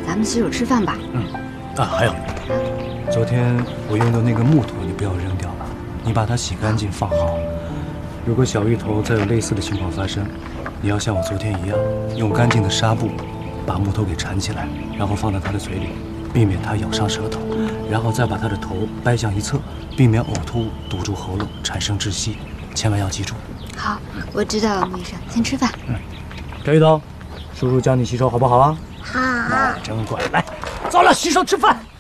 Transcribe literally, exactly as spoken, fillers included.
咱们洗手吃饭吧。 嗯，啊，还有，昨天我用的那个木头你不要扔掉了，你把它洗干净放好。如果小芋头再有类似的情况发生，你要像我昨天一样，用干净的纱布把木头给缠起来，然后放到它的嘴里，避免它咬伤舌头，然后再把它的头掰向一侧，避免呕吐物堵住喉咙产生窒息，千万要记住。 好，我知道了，穆医生，先吃饭。 嗯，小芋头，叔叔教你洗手好不好啊？ 好。 哎，真乖，来，走了，洗手吃饭。